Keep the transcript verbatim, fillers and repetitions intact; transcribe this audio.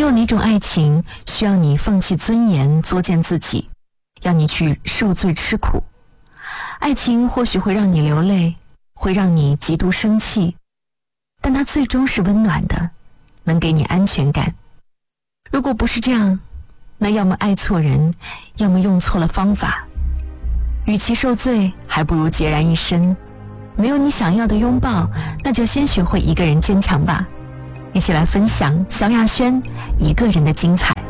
有哪种爱情需要你放弃尊严，作践自己，要你去受罪吃苦？爱情或许会让你流泪，会让你极度生气，但它最终是温暖的，能给你安全感。如果不是这样，那要么爱错人，要么用错了方法。与其受罪，还不如孑然一身。没有你想要的拥抱，那就先学会一个人坚强吧。一起来分享萧亚轩一个人的精彩。